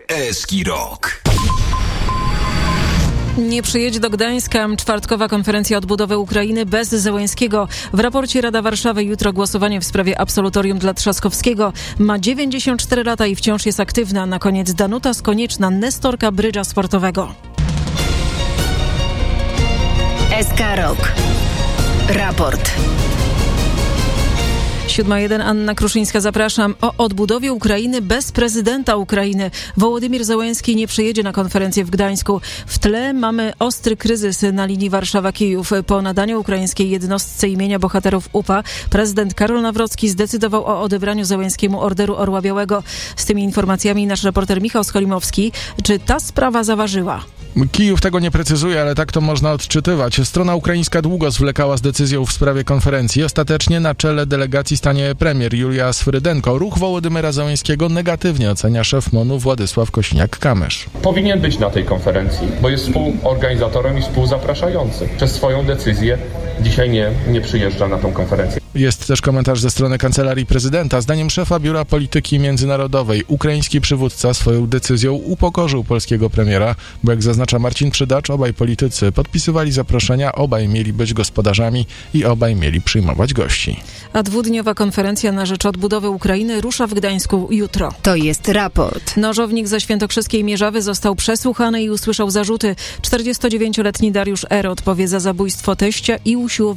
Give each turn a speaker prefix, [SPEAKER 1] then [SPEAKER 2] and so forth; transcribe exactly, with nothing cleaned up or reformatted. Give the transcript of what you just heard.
[SPEAKER 1] Eski Rok.
[SPEAKER 2] Nie przyjedzie do Gdańska czwartkowa konferencja odbudowy Ukrainy bez Zełenskiego. W raporcie Rada Warszawy jutro głosowanie w sprawie absolutorium dla Trzaskowskiego. Ma dziewięćdziesiąt cztery lata i wciąż jest aktywna. Na koniec Danuta Skonieczna, nestorka brydża sportowego.
[SPEAKER 3] S K Rok. Raport.
[SPEAKER 2] siódma jeden, Anna Kruszyńska, zapraszam. O odbudowie Ukrainy bez prezydenta Ukrainy. Wołodymyr Zełenski nie przyjedzie na konferencję w Gdańsku. W tle mamy ostry kryzys na linii Warszawa-Kijów. Po nadaniu ukraińskiej jednostce imienia bohaterów U P A prezydent Karol Nawrocki zdecydował o odebraniu Zełenskiemu Orderu Orła Białego. Z tymi informacjami nasz reporter Michał Skolimowski. Czy ta sprawa zaważyła?
[SPEAKER 4] Kijów tego nie precyzuje, ale tak to można odczytywać. Strona ukraińska długo zwlekała z decyzją w sprawie konferencji. Ostatecznie na czele delegacji stanie premier Julia Swyrydenko. Ruch Wołodymyra Zełenskiego negatywnie ocenia szef MON-u Władysław Kośniak-Kamysz.
[SPEAKER 5] Powinien być na tej konferencji, bo jest współorganizatorem i współzapraszającym. Przez swoją decyzję dzisiaj nie, nie przyjeżdża na tą konferencję.
[SPEAKER 4] Jest też komentarz ze strony Kancelarii Prezydenta. Zdaniem szefa Biura Polityki Międzynarodowej ukraiński przywódca swoją decyzją upokorzył polskiego premiera, bo jak zaznacza Marcin Przydacz, obaj politycy podpisywali zaproszenia, obaj mieli być gospodarzami i obaj mieli przyjmować gości.
[SPEAKER 2] A dwudniowa konferencja na rzecz odbudowy Ukrainy rusza w Gdańsku jutro.
[SPEAKER 3] To jest raport.
[SPEAKER 2] Nożownik ze świętokrzyskiej Mierzawy został przesłuchany i usłyszał zarzuty. czterdziestodziewięcioletni Dariusz R. odpowie za zabójstwo teścia i usiłowanie